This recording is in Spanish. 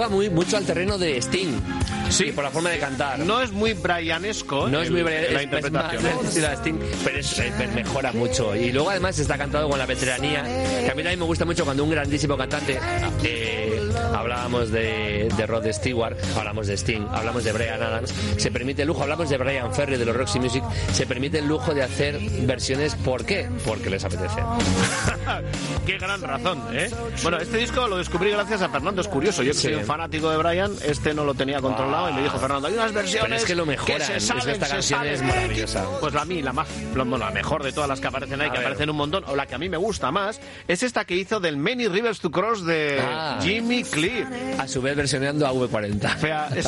mucho al terreno de Sting. Sí, por la forma de cantar. No es muy Brianesco. No es muy Brian, la interpretación. De Sting, pero mejora mucho. Y luego además está cantado con la veteranía, que a mí también me gusta mucho cuando un grandísimo cantante, hablábamos de Rod Stewart, hablamos de Sting, hablamos de Bryan Adams, se permite el lujo, hablamos de Bryan Ferry de los Roxy Music, se permite el lujo de hacer versiones. ¿Por qué? Porque les apetece. Qué gran razón, ¿eh? Bueno, este disco lo descubrí gracias a Fernando. Es curioso, yo que soy un fanático de Bryan, no lo tenía controlado y me dijo Fernando, hay unas versiones. Pero es que lo mejoran, que esta canción es maravillosa. Pues la mejor de todas las que aparecen ahí, que aparecen un montón, o la que a mí me gusta más, es esta que hizo del Many Rivers to Cross de Jimmy Cliff. A su vez versionando a V40. O sea, es